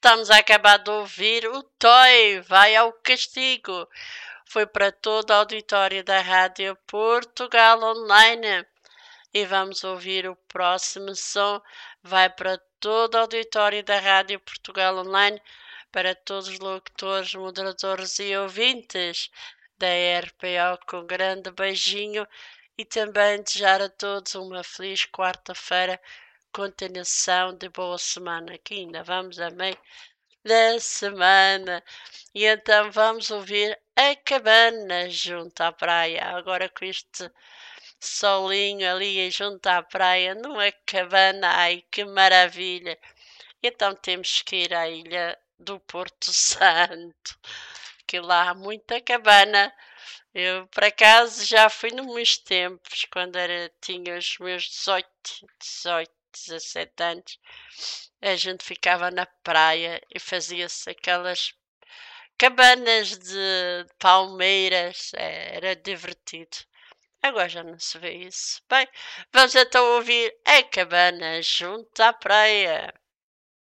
estamos a acabar de ouvir o Toy vai ao castigo. Foi para todo o auditório da Rádio Portugal Online. E vamos ouvir o próximo som. Vai para todo o auditório da Rádio Portugal Online, para todos os locutores, moderadores e ouvintes da RPO, com um grande beijinho e também desejar a todos uma feliz quarta-feira, continuação de boa semana, que ainda vamos a meio da semana. E então vamos ouvir a cabana junto à praia, agora com este solinho ali junto à praia, numa cabana, ai que maravilha! Então temos que ir à ilha do Porto Santo, que lá há muita cabana. Eu, por acaso, já fui nos meus tempos, quando tinha os meus 18, 17 anos. A gente ficava na praia e fazia-se aquelas cabanas de palmeiras. Era divertido. Agora já não se vê isso. Bem, vamos então ouvir a cabana junto à praia.